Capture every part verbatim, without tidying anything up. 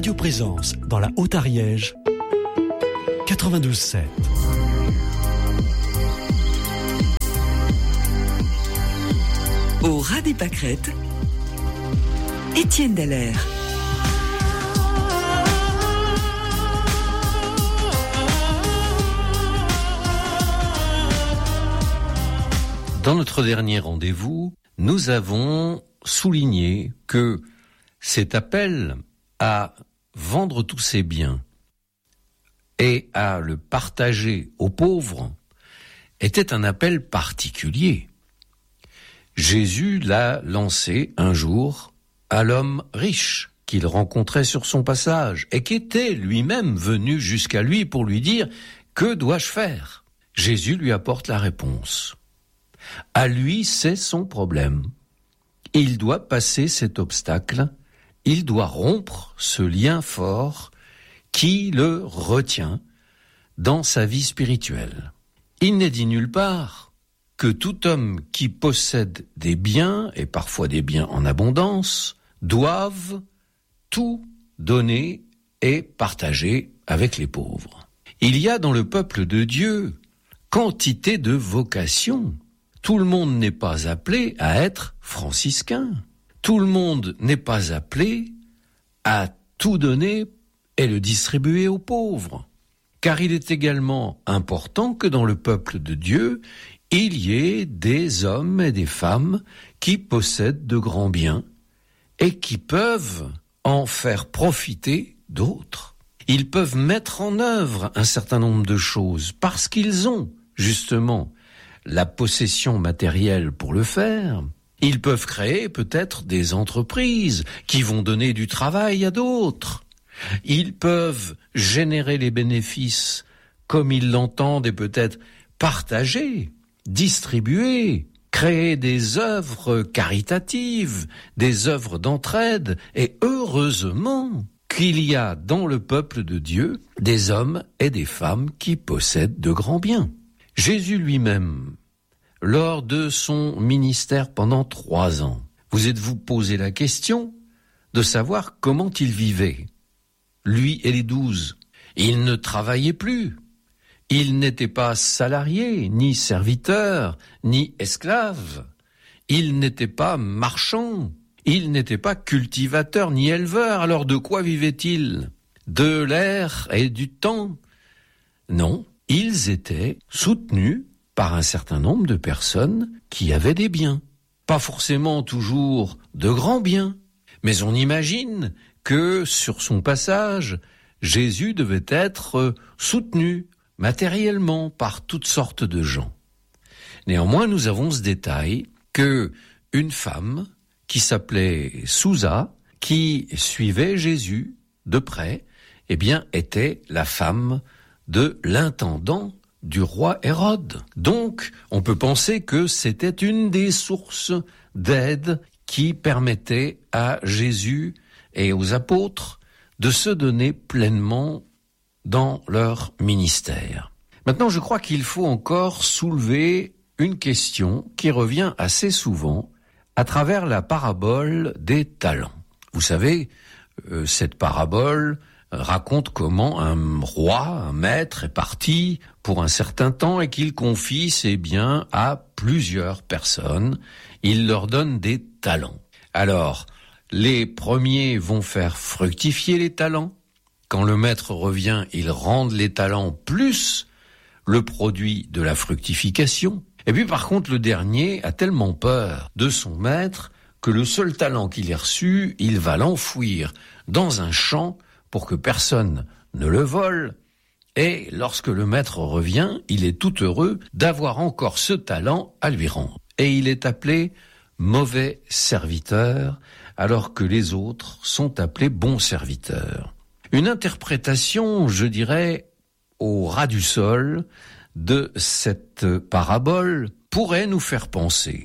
Radio Présence dans la Haute-Ariège, quatre-vingt-douze sept. Au ras des pâquerettes, Étienne Dallaire. Dans notre dernier rendez-vous, nous avons souligné que cet appel à vendre tous ses biens et à le partager aux pauvres était un appel particulier. Jésus l'a lancé un jour à l'homme riche qu'il rencontrait sur son passage et qui était lui-même venu jusqu'à lui pour lui dire « Que dois-je faire ?» Jésus lui apporte la réponse. À lui, c'est son problème. Il doit passer cet obstacle, il doit rompre ce lien fort qui le retient dans sa vie spirituelle. Il n'est dit nulle part que tout homme qui possède des biens, et parfois des biens en abondance, doive tout donner et partager avec les pauvres. Il y a dans le peuple de Dieu quantité de vocations. Tout le monde n'est pas appelé à être franciscain. Tout le monde n'est pas appelé à tout donner et le distribuer aux pauvres. Car il est également important que dans le peuple de Dieu, il y ait des hommes et des femmes qui possèdent de grands biens et qui peuvent en faire profiter d'autres. Ils peuvent mettre en œuvre un certain nombre de choses parce qu'ils ont, justement, la possession matérielle pour le faire. Ils peuvent créer peut-être des entreprises qui vont donner du travail à d'autres. Ils peuvent générer les bénéfices comme ils l'entendent et peut-être partager, distribuer, créer des œuvres caritatives, des œuvres d'entraide. Et heureusement qu'il y a dans le peuple de Dieu des hommes et des femmes qui possèdent de grands biens. Jésus lui-même, lors de son ministère pendant trois ans, vous êtes-vous posé la question de savoir comment il vivait, lui et les douze. Il ne travaillait plus, il n'était pas salarié, ni serviteur, ni esclave, il n'était pas marchand, il n'était pas cultivateur, ni éleveur. Alors de quoi vivait-il? De l'air et du temps? Non. Ils étaient soutenus par un certain nombre de personnes qui avaient des biens. Pas forcément toujours de grands biens, mais on imagine que sur son passage, Jésus devait être soutenu matériellement par toutes sortes de gens. Néanmoins, nous avons ce détail que une femme qui s'appelait Souza, qui suivait Jésus de près, eh bien, était la femme de l'intendant du roi Hérode. Donc, on peut penser que c'était une des sources d'aide qui permettait à Jésus et aux apôtres de se donner pleinement dans leur ministère. Maintenant, je crois qu'il faut encore soulever une question qui revient assez souvent à travers la parabole des talents. Vous savez, euh, cette parabole raconte comment un roi, un maître, est parti pour un certain temps et qu'il confie ses biens à plusieurs personnes. Il leur donne des talents. Alors, les premiers vont faire fructifier les talents. Quand le maître revient, ils rendent les talents plus le produit de la fructification. Et puis par contre, le dernier a tellement peur de son maître que le seul talent qu'il ait reçu, il va l'enfouir dans un champ pour que personne ne le vole. Et lorsque le maître revient, il est tout heureux d'avoir encore ce talent à lui rendre. Et il est appelé mauvais serviteur, alors que les autres sont appelés bons serviteurs. Une interprétation, je dirais, au ras du sol de cette parabole pourrait nous faire penser,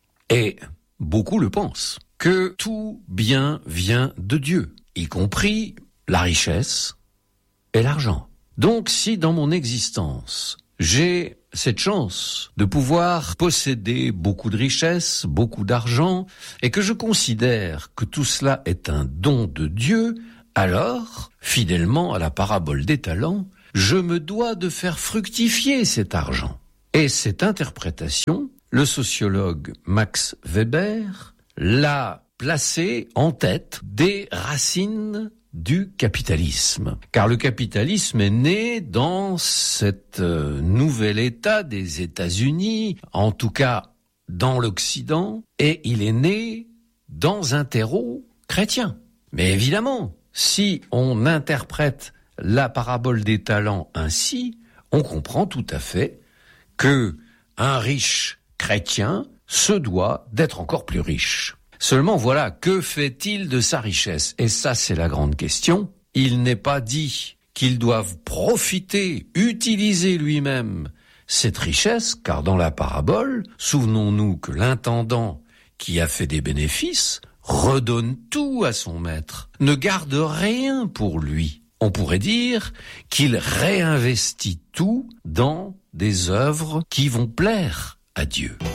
et beaucoup le pensent, que tout bien vient de Dieu, y compris la richesse et l'argent. Donc, si dans mon existence, j'ai cette chance de pouvoir posséder beaucoup de richesses, beaucoup d'argent, et que je considère que tout cela est un don de Dieu, alors, fidèlement à la parabole des talents, je me dois de faire fructifier cet argent. Et cette interprétation, le sociologue Max Weber l'a placée en tête des racines du capitalisme. Car le capitalisme est né dans cet euh, nouvel État des États-Unis, en tout cas dans l'Occident, et il est né dans un terreau chrétien. Mais évidemment, si on interprète la parabole des talents ainsi, on comprend tout à fait que un riche chrétien se doit d'être encore plus riche. Seulement voilà, que fait-il de sa richesse? Et ça, c'est la grande question. Il n'est pas dit qu'il doive profiter, utiliser lui-même cette richesse, car dans la parabole, souvenons-nous que l'intendant qui a fait des bénéfices redonne tout à son maître, ne garde rien pour lui. On pourrait dire qu'il réinvestit tout dans des œuvres qui vont plaire à Dieu.